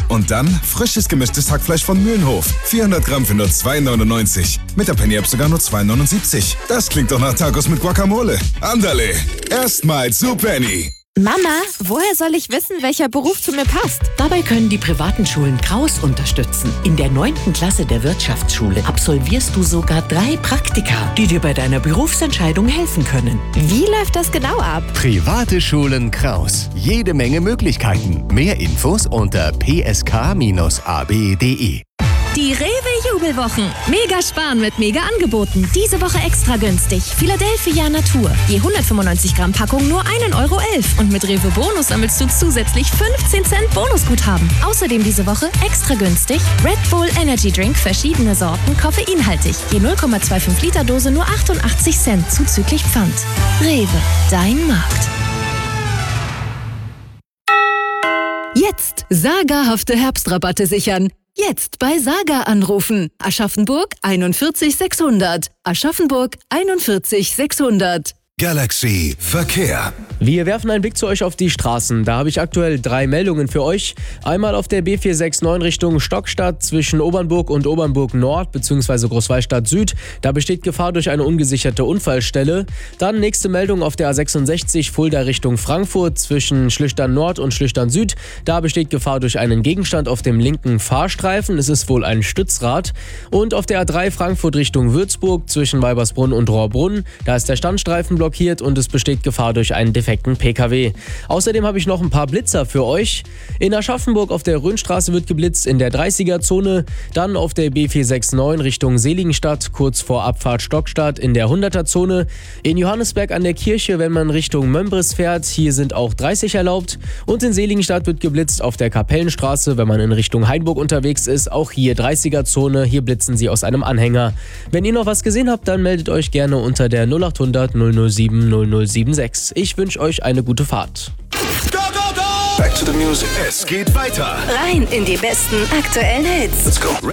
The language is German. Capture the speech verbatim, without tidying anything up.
Und dann frisches gemischtes Hackfleisch von Mühlenhof. vierhundert Gramm für nur zwei neunundneunzig. Mit der Penny-App sogar nur zwei neunundsiebzig. Das klingt doch nach Tacos mit Guacamole. Andale, erstmal zu Penny. Mama, woher soll ich wissen, welcher Beruf zu mir passt? Dabei können die privaten Schulen Kraus unterstützen. In der neunten Klasse der Wirtschaftsschule absolvierst du sogar drei Praktika, die dir bei deiner Berufsentscheidung helfen können. Wie läuft das genau ab? Private Schulen Kraus. Jede Menge Möglichkeiten. Mehr Infos unter p s k Bindestrich a b punkt d e. Die Rewe-Jubelwochen. Mega sparen mit mega Angeboten. Diese Woche extra günstig. Philadelphia Natur. Je hundertfünfundneunzig Gramm Packung nur ein Euro elf. Und mit Rewe Bonus sammelst du zusätzlich fünfzehn Cent Bonusguthaben. Außerdem diese Woche extra günstig Red Bull Energy Drink, verschiedene Sorten, koffeinhaltig. Je null Komma fünfundzwanzig Liter Dose nur achtundachtzig Cent zuzüglich Pfand. Rewe, dein Markt. Jetzt sagerhafte Herbstrabatte sichern. Jetzt bei Saga anrufen. Aschaffenburg einundvierzig sechshundert. Aschaffenburg einundvierzig sechshundert. Galaxy Verkehr. Wir werfen einen Blick zu euch auf die Straßen. Da habe ich aktuell drei Meldungen für euch. Einmal auf der B vier sechs neun Richtung Stockstadt zwischen Obernburg und Obernburg Nord bzw. Großwallstadt Süd. Da besteht Gefahr durch eine ungesicherte Unfallstelle. Dann nächste Meldung auf der A sechsundsechzig Fulda Richtung Frankfurt zwischen Schlüchtern Nord und Schlüchtern Süd. Da besteht Gefahr durch einen Gegenstand auf dem linken Fahrstreifen. Es ist wohl ein Stützrad. Und auf der A drei Frankfurt Richtung Würzburg zwischen Weibersbrunn und Rohrbrunn. Da ist der Standstreifen blockiert und es besteht Gefahr durch einen defekten P K W. Außerdem habe ich noch ein paar Blitzer für euch. In Aschaffenburg auf der Rhönstraße wird geblitzt in der dreißiger-Zone. Dann auf der B vier sechs neun Richtung Seligenstadt, kurz vor Abfahrt Stockstadt in der hunderter-Zone. In Johannesberg an der Kirche, wenn man Richtung Mömbris fährt, hier sind auch dreißig erlaubt. Und in Seligenstadt wird geblitzt auf der Kapellenstraße, wenn man in Richtung Hainburg unterwegs ist. Auch hier dreißiger-Zone, hier blitzen sie aus einem Anhänger. Wenn ihr noch was gesehen habt, dann meldet euch gerne unter der null acht hundert null null sieben null null sieben sechs. Ich wünsche euch eine gute Fahrt. Go, go, go! Back to the music. Es geht weiter. Rein in die besten aktuellen Hits. Let's go.